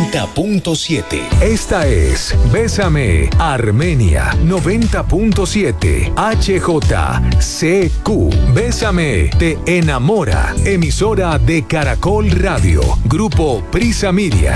90.7. Esta es Bésame Armenia 90.7 HJCQ. Bésame te enamora. Emisora de Caracol Radio. Grupo Prisa Media.